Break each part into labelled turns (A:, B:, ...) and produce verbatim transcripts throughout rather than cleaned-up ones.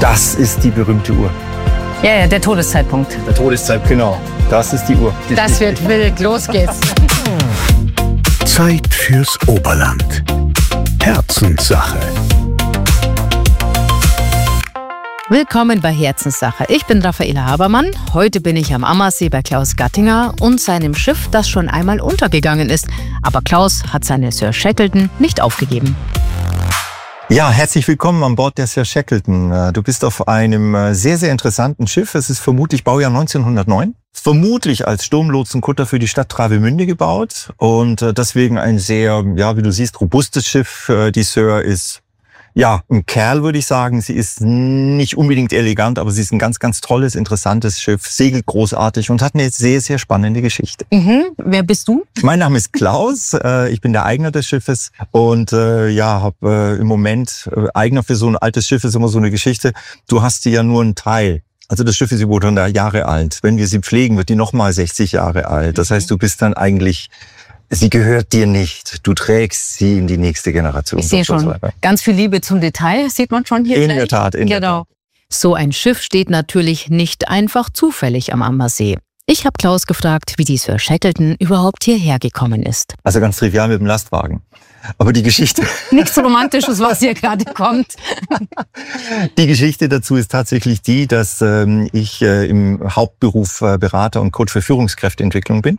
A: Das ist die berühmte Uhr.
B: Ja, ja, der Todeszeitpunkt.
A: Der Todeszeitpunkt, genau. Das ist die Uhr.
B: Das wird wild. Los geht's.
C: Zeit fürs Oberland. Herzenssache.
B: Willkommen bei Herzenssache. Ich bin Raffaela Habermann. Heute bin ich am Ammersee bei Klaus Gattinger und seinem Schiff, das schon einmal untergegangen ist. Aber Klaus hat seine Sir Shackleton nicht aufgegeben.
A: Ja, herzlich willkommen an Bord der Sir Shackleton. Du bist auf einem sehr, sehr interessanten Schiff. Es ist vermutlich Baujahr neunzehnhundertneun. Vermutlich als Sturmlotsenkutter für die Stadt Travemünde gebaut. Und deswegen ein sehr, ja, wie du siehst, robustes Schiff. Die Sir ist, ja, ein Kerl, würde ich sagen. Sie ist nicht unbedingt elegant, aber sie ist ein ganz, ganz tolles, interessantes Schiff. Segelt großartig und hat eine sehr, sehr spannende Geschichte.
B: Mhm. Wer bist du?
A: Mein Name ist Klaus. Ich bin der Eigner des Schiffes und äh, ja, habe äh, im Moment äh, Eigner für so ein altes Schiff ist immer so eine Geschichte. Du hast sie ja nur einen Teil. Also das Schiff ist über hundert Jahre alt. Wenn wir sie pflegen, wird die nochmal sechzig Jahre alt. Das heißt, du bist dann eigentlich, sie gehört dir nicht. Du trägst sie in die nächste Generation.
B: Ich sehe schon ganz viel Liebe zum Detail, sieht man schon hier.
A: In der Tat, in der Tat.
B: So ein Schiff steht natürlich nicht einfach zufällig am Ammersee. Ich habe Klaus gefragt, wie die Sir Shackleton überhaupt hierher gekommen ist.
A: Also ganz trivial mit dem Lastwagen. Aber die Geschichte...
B: Nichts Romantisches, was hier gerade kommt.
A: Die Geschichte dazu ist tatsächlich die, dass ähm, ich äh, im Hauptberuf äh, Berater und Coach für Führungskräfteentwicklung bin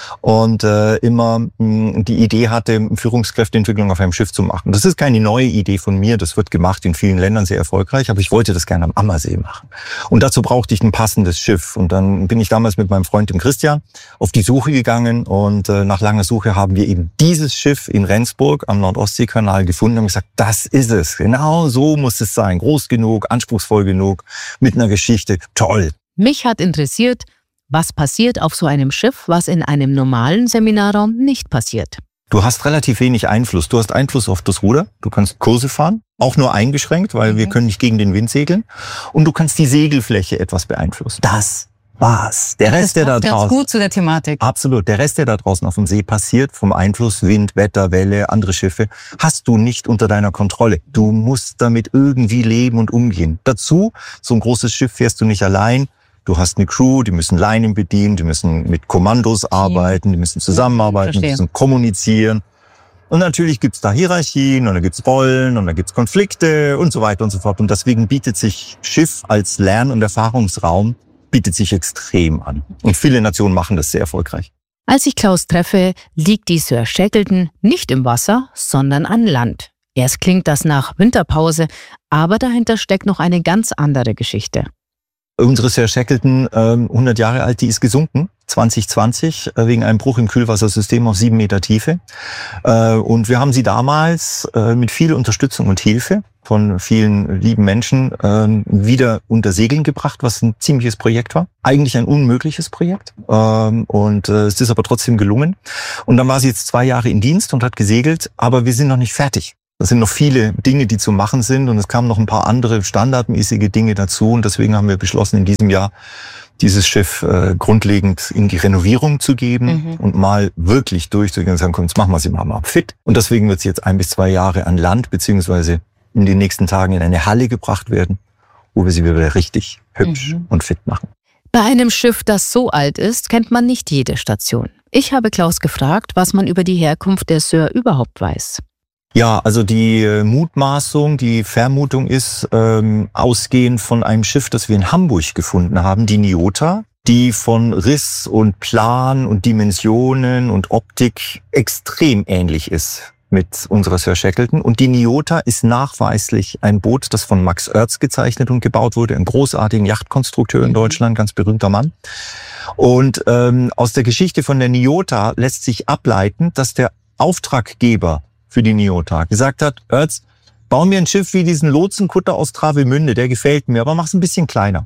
A: und äh, immer mh, die Idee hatte, Führungskräfteentwicklung auf einem Schiff zu machen. Das ist keine neue Idee von mir, das wird gemacht in vielen Ländern sehr erfolgreich, aber ich wollte das gerne am Ammersee machen. Und dazu brauchte ich ein passendes Schiff. Und dann bin ich damals mit meinem Freund dem Christian auf die Suche gegangen und äh, nach langer Suche haben wir eben dieses Schiff in Rendsburg am Nordostseekanal gefunden und haben gesagt, das ist es. Genau so muss es sein. Groß genug, anspruchsvoll genug, mit einer Geschichte. Toll.
B: Mich hat interessiert, was passiert auf so einem Schiff, was in einem normalen Seminarraum nicht passiert.
A: Du hast relativ wenig Einfluss. Du hast Einfluss auf das Ruder. Du kannst Kurse fahren, auch nur eingeschränkt, weil wir können nicht gegen den Wind segeln. Und du kannst die Segelfläche etwas beeinflussen. Das war's. Der Rest, der da draußen... Das passt
B: gut zu der Thematik.
A: Absolut. Der Rest, der da draußen auf dem See passiert, vom Einfluss, Wind, Wetter, Welle, andere Schiffe, hast du nicht unter deiner Kontrolle. Du musst damit irgendwie leben und umgehen. Dazu, so ein großes Schiff fährst du nicht allein. Du hast eine Crew, die müssen Leinen bedienen, die müssen mit Kommandos arbeiten, die müssen zusammenarbeiten, die müssen kommunizieren. Und natürlich gibt's da Hierarchien und da gibt's Rollen und da gibt's Konflikte und so weiter und so fort. Und deswegen bietet sich Schiff als Lern- und Erfahrungsraum bietet sich extrem an. Und viele Nationen machen das sehr erfolgreich.
B: Als ich Klaus treffe, liegt die Sir Shackleton nicht im Wasser, sondern an Land. Erst klingt das nach Winterpause, aber dahinter steckt noch eine ganz andere Geschichte.
A: Unsere Sir Shackleton, ähm, hundert Jahre alt, die ist gesunken, zwanzig zwanzig, äh, wegen einem Bruch im Kühlwassersystem auf sieben Meter Tiefe. Äh, und wir haben sie damals äh, mit viel Unterstützung und Hilfe von vielen lieben Menschen äh, wieder unter Segeln gebracht, was ein ziemliches Projekt war. Eigentlich ein unmögliches Projekt. Ähm, und äh, es ist aber trotzdem gelungen. Und dann war sie jetzt zwei Jahre in Dienst und hat gesegelt, aber wir sind noch nicht fertig. Es sind noch viele Dinge, die zu machen sind und es kamen noch ein paar andere standardmäßige Dinge dazu und deswegen haben wir beschlossen, in diesem Jahr dieses Schiff äh, grundlegend in die Renovierung zu geben mhm. und mal wirklich durchzugehen und sagen, komm, jetzt machen wir sie mal, mal fit. Und deswegen wird sie jetzt ein bis zwei Jahre an Land beziehungsweise in den nächsten Tagen in eine Halle gebracht werden, wo wir sie wieder richtig hübsch mhm. und fit machen.
B: Bei einem Schiff, das so alt ist, kennt man nicht jede Station. Ich habe Klaus gefragt, was man über die Herkunft der Sir überhaupt weiß.
A: Ja, also die äh, Mutmaßung, die Vermutung ist, ähm, ausgehend von einem Schiff, das wir in Hamburg gefunden haben, die Niota, die von Riss und Plan und Dimensionen und Optik extrem ähnlich ist mit unserer Sir Shackleton. Und die Niota ist nachweislich ein Boot, das von Max Oertz gezeichnet und gebaut wurde, ein großartiger Yachtkonstrukteur in Deutschland, ganz berühmter Mann. Und ähm, aus der Geschichte von der Niota lässt sich ableiten, dass der Auftraggeber für die Niota gesagt hat, Oertz, bau mir ein Schiff wie diesen Lotsenkutter aus Travemünde, der gefällt mir, aber mach's ein bisschen kleiner.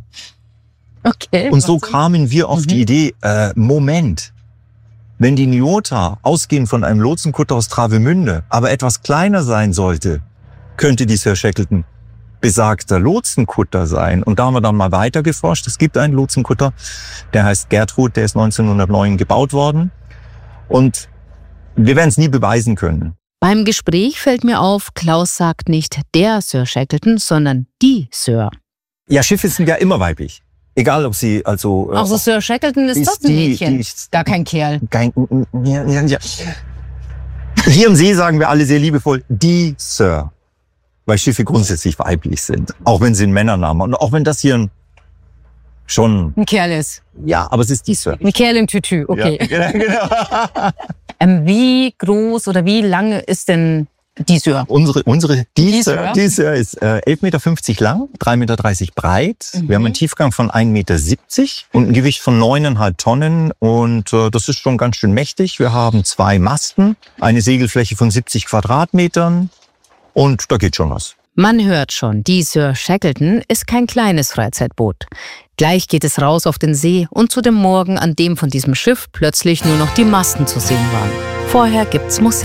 B: Okay.
A: Und so kamen wir auf mhm. die Idee, äh, Moment, wenn die Niota ausgehend von einem Lotsenkutter aus Travemünde aber etwas kleiner sein sollte, könnte die Sir Shackleton besagter Lotsenkutter sein. Und da haben wir dann mal weiter geforscht. Es gibt einen Lotsenkutter, der heißt Gertrud, der ist neunzehnhundertneun gebaut worden. Und wir werden es nie beweisen können.
B: Beim Gespräch fällt mir auf, Klaus sagt nicht der Sir Shackleton, sondern die Sir.
A: Ja, Schiffe sind ja immer weiblich. Egal, ob sie also... Äh,
B: Also Sir Shackleton ist,
A: ist
B: das ein
A: die-
B: Mädchen,
A: die ist-
B: gar kein Kerl.
A: kein, ja, ja, ja. Hier im See sagen wir alle sehr liebevoll, die Sir. Weil Schiffe grundsätzlich weiblich sind. Auch wenn sie einen Männernamen haben. Und auch wenn das hier ein, schon...
B: Ein Kerl ist.
A: Ja, aber es ist die Sir.
B: Ein Kerl im Tütü, okay.
A: Ja, genau, genau.
B: Ähm, wie groß oder wie lange ist denn die Sir?
A: Unsere, unsere, die,
B: Die
A: Sir,
B: Sir?
A: die Sir ist äh, elf Meter fünfzig lang, drei Meter dreißig breit.
B: Mhm.
A: Wir haben einen Tiefgang von ein Meter siebzig und ein Gewicht von neuneinhalb Tonnen. Und äh, das ist schon ganz schön mächtig. Wir haben zwei Masten, eine Segelfläche von siebzig Quadratmetern und da geht schon was.
B: Man hört schon, die Sir Shackleton ist kein kleines Freizeitboot. Gleich geht es raus auf den See und zu dem Morgen, an dem von diesem Schiff plötzlich nur noch die Masten zu sehen waren. Vorher gibt's Musik.